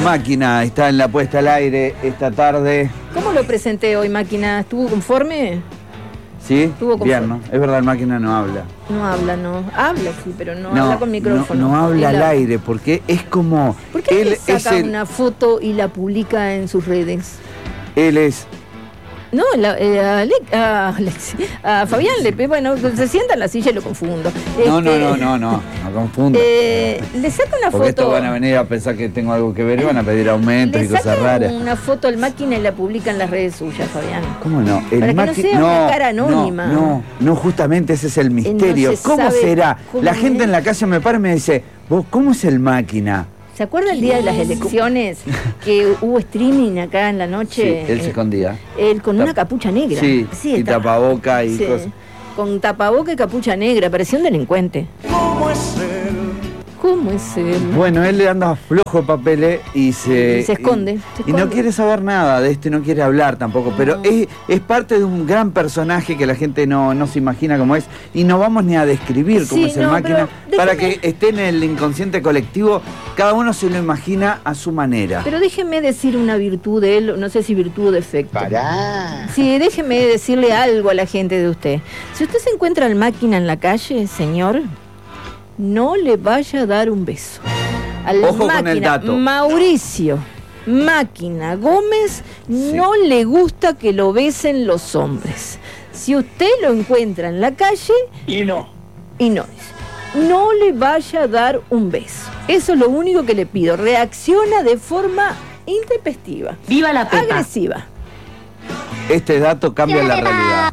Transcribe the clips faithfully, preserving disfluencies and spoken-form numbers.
Máquina está en la puesta al aire esta tarde. ¿Cómo lo presenté hoy, Máquina? ¿Estuvo conforme? ¿Sí? Estuvo conforme. Bien, ¿no? Es verdad, el Máquina no habla. No habla, no. Habla, sí, pero no, no habla con micrófono. No, no habla Él al habla. aire, porque es como... ¿Por qué él él saca es el, una foto y la publica en sus redes? Él es... No, la, eh, a, Ale, a, Alex, a Fabián le bueno, se sienta en la silla y lo confundo. No, Este, no, no, no, no, no confunda. Eh, le saca una Porque foto. estos van a venir a pensar que tengo algo que ver y van a pedir aumentos le y cosas saca raras. una foto al Máquina y la publica en las redes suyas, Fabián. ¿Cómo no? El Para que no Maqui- sea una cara anónima. No, no, no, justamente ese es el misterio. No se ¿Cómo sabe será? cómo La gente es. en la calle me para y me dice, vos, ¿cómo es el Máquina? ¿Se acuerda el día de las elecciones que hubo streaming acá en la noche? Sí, él se escondía. Él con Tap- una capucha negra. Sí, y estaba- tapaboca y sí, cosas. con tapaboca y capucha negra, parecía un delincuente. ¿Cómo es él? ¿Cómo es él? Bueno, él le anda flojo de papeles y se... Y se esconde, Y, se y no esconde. quiere saber nada de esto y no quiere hablar tampoco, pero No. es, es parte de un gran personaje que la gente no, no se imagina cómo es y no vamos ni a describir cómo Sí, es el no, Máquina pero para déjeme- que esté en el inconsciente colectivo, cada uno se lo imagina a su manera. Pero déjeme decir una virtud de él, no sé si virtud o defecto. Pará. Sí, déjeme decirle algo a la gente de usted. Si usted se encuentra al Máquina en la calle, señor, no le vaya a dar un beso. Al Ojo con Máquina, el dato. Mauricio Máquina Gómez Sí. no le gusta que lo besen los hombres. Si usted lo encuentra en la calle Y no. y no, no le vaya a dar un beso. Eso es lo único que le pido. Reacciona de forma intempestiva, ¡Viva la Pepa! agresiva. Este dato cambia la realidad.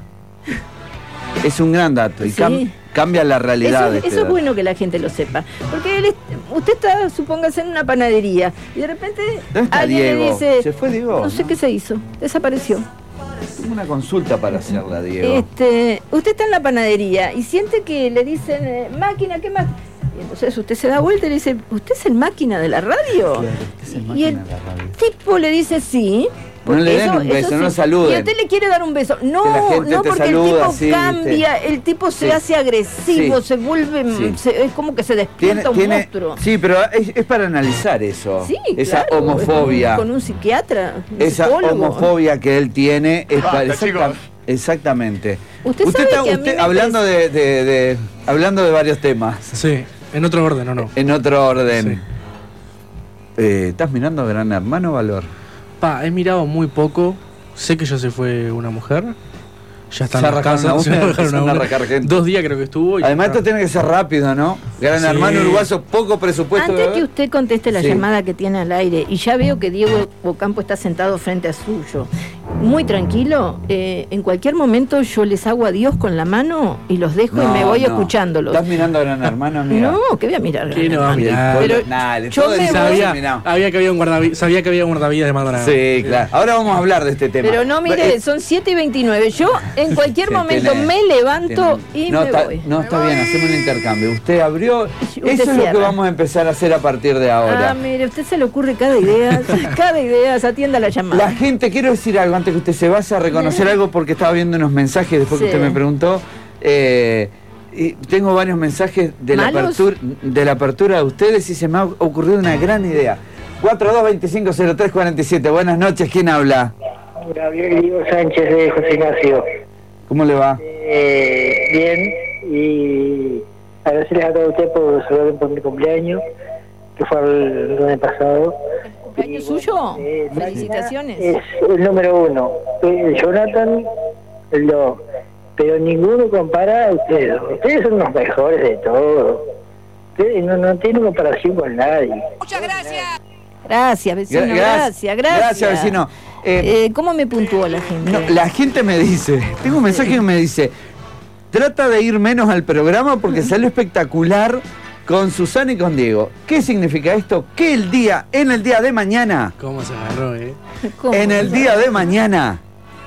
Es un gran dato y Sí. cam- cambia la realidad. Eso, de este eso es dato. bueno que la gente lo sepa. Porque él es- usted está, supóngase, en una panadería y de repente ¿Dónde está alguien Diego? le dice... ¿Se fue Diego? No sé qué se hizo, desapareció. Tengo una consulta para hacerla, Diego. Este, usted está en la panadería y siente que le dicen, eh, Máquina, ¿qué más? Y entonces usted se da vuelta y le dice, ¿usted es el Máquina de la radio? Claro, es el y Máquina el de la radio. tipo le dice sí. No le den un beso, no lo saluden. Y usted le quiere dar un beso. Que la No, gente no, te porque saluda, el tipo sí, cambia, ¿viste? el tipo se Sí. hace agresivo, Sí. se vuelve, Sí. se- es como que se Tiene, despierta un tiene- monstruo. sí, pero es, es para analizar eso. Sí, esa claro, homofobia. Con un psiquiatra, un Esa psicólogo. homofobia que él tiene es Basta, para exacta- chicos. exactamente. Usted sabe que a mí usted me hablando de, de- de- hablando de varios temas Sí, en otro orden, ¿o no? en otro orden. Sí. Eh, ¿Estás mirando Gran Hermano, Valor? Pa, he mirado muy poco. Sé que ya se fue una mujer. Ya está Se en la arrancaron casa. una se mujer, arrancaron empezaron una a mujer. arrancar gente. Dos días creo que estuvo. y Además, ya esto está. tiene que ser rápido, ¿no? Gran Sí. Hermano uruguayo, poco presupuesto. Antes ¿verdad? que usted conteste la Sí. llamada que tiene al aire, y ya veo que Diego Ocampo está sentado frente a suyo, muy tranquilo, eh, en cualquier momento yo les hago adiós con la mano y los dejo y No, me voy no. escuchándolos. ¿Estás mirando a Gran Hermano, amiga? No, que voy a mirar. ¿Qué no va a Gran mirar? Hermano. Pero Dale, yo todo me el- voy- Sabía, mirá. había que había un guardavi- sabía que había un guardavidas de Maldonado. Sí, claro. Ahora vamos a hablar de este tema. Pero no, mire, Eh, son siete y veintinueve. Yo en cualquier Sí, momento tiene- me levanto tiene- y no, me está, voy. no, está bien, hacemos un intercambio. Usted abrió. Usted Eso es lo cierra. que vamos a empezar a hacer a partir de ahora. Ah, mire, a usted se le ocurre cada idea, cada idea, se atienda la llamada. La gente, quiero decir algo antes que usted se vaya a reconocer algo porque estaba viendo unos mensajes después que Sí. usted me preguntó. Eh, y tengo varios mensajes de la, ¿Malos? apertura, de la apertura de ustedes y se me ha ocurrido una gran idea. cuatro dos dos cinco cero tres cuatro siete. Buenas noches, ¿quién habla? Gabriel Diego Sánchez de José Ignacio. ¿Cómo le va? Eh, bien, y agradecerles a todos ustedes por saludarme por mi cumpleaños, que fue el lunes pasado. ¿Cumpleaños suyo? Eh, Felicitaciones. Es el número uno, eh, Jonathan, el dos, pero ninguno compara a ustedes. Ustedes son los mejores de todos. Ustedes no, no tienen comparación con nadie. Gracias, vecino, Gra- gra- gracias, gracias. Gracias, vecino. Eh, Eh, ¿Cómo me puntuó la gente? No, la gente me dice, tengo un mensaje que me dice, trata de ir menos al programa porque salió espectacular con Susana y con Diego. ¿Qué significa esto? Que el día, en el día de mañana, ¿Cómo se agarró, eh? ¿Cómo? en el día de mañana,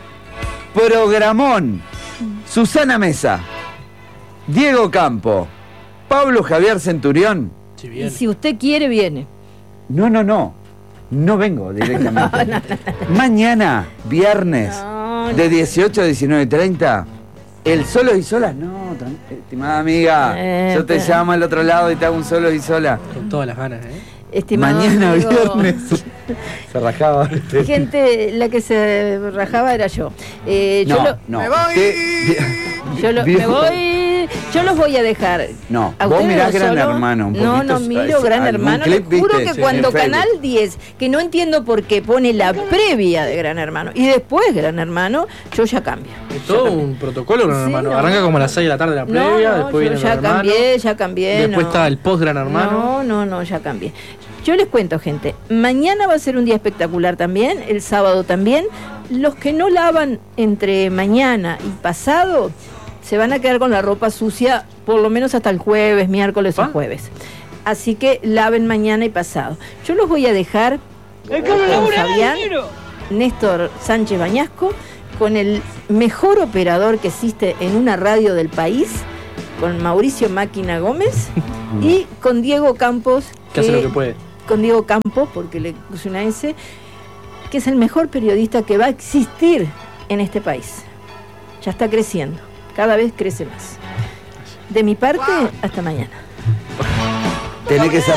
programón, Susana Mesa, Diego Campo, Pablo Javier Centurión. Si Y bien. si usted quiere, viene. No, no, no, no vengo directamente. Mañana, viernes, No, de dieciocho a diecinueve treinta, el Solos y Solas, no, tan- estimada amiga, Eh, yo te pero- llamo al otro lado y te hago un Solos y Sola. Con todas las ganas, ¿eh? Estimado Mañana amigo. viernes. Se rajaba. Gente, la que se rajaba era yo. Eh, yo No, lo- no. Me voy. Usted- Yo lo- me viejo- voy. Yo los voy a dejar. No, ¿A vos ustedes mirás no Gran solo? Hermano. Un No, poquito, no miro eh, Gran algún Hermano. clip, Les juro ¿viste? que Sí, cuando en Facebook. Canal diez, que no entiendo por qué pone la previa de Gran Hermano y después Gran Hermano, yo ya cambio. Es todo un protocolo, Gran Sí, Hermano. no. Arranca como a las seis de la tarde la No, previa, no, después yo viene ya Gran Hermano. cambié, ya cambié. Después no. está el post Gran Hermano. No, no, no, ya cambié. Yo les cuento, gente, mañana va a ser un día espectacular también, el sábado también. Los que no lavan entre mañana y pasado se van a quedar con la ropa sucia por lo menos hasta el jueves, miércoles o ¿Ah? jueves. Así que laven mañana y pasado. Yo los voy a dejar con Fabián, Néstor Sánchez Bañasco, con el mejor operador que existe en una radio del país, con Mauricio Máquina Gómez y con Diego Campos, Que hace lo que puede. con Diego Campos, porque le puse una S, que es el mejor periodista que va a existir en este país. Ya está creciendo, cada vez crece más. De mi parte, hasta mañana. Tenés que ser